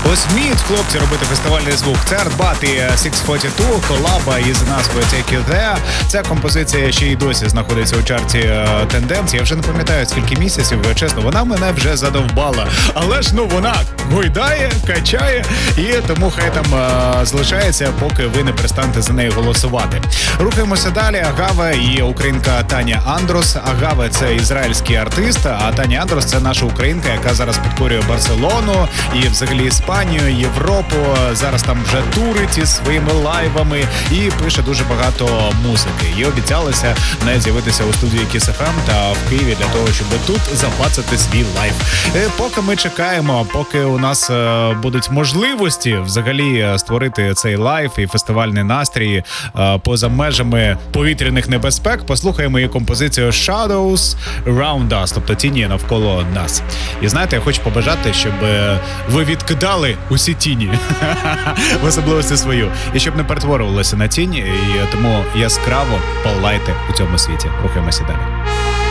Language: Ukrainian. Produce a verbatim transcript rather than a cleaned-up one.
Ось вміють хлопці робити фестивальний звук. Це Артбат і шість сорок два, колаба із назвою Take You There. Ця композиція ще й досі знаходиться у чарті тенденцій. Я вже не пам'ятаю, скільки місяців, чесно, вона мене вже задовбала. Але ж, ну, вона гойдає, качає, і тому хай там а, залишається, поки ви не перестанете за нею голосувати. Рухаємося далі. Агава і українка Таня Андрос. Агава – це ізраїльський артист, а Таня Андрос – це наша українка, яка зараз підкорює Барселону і взагалі Іспанію, Європу. Зараз там вже турить із своїми лайвами і пише дуже багато музики. І обіцялася навіть з'явитися у студії Kiss еф ем та в Києві для того, щоб тут запацати свій лайв. І поки ми чекаємо, поки у нас е, будуть можливості взагалі створити цей лайв і фестивальний настрій е, поза межами повітряних небезпек, послухаємо її композицію Shadows Around Us, тобто тіні навколо нас. І знаєте, я хочу побажати, щоб ви відкидали усі тіні, в особливості свою, і щоб не перетворювалося на тінь, і тому яскраво палайте у цьому світі. Рухаємося далі.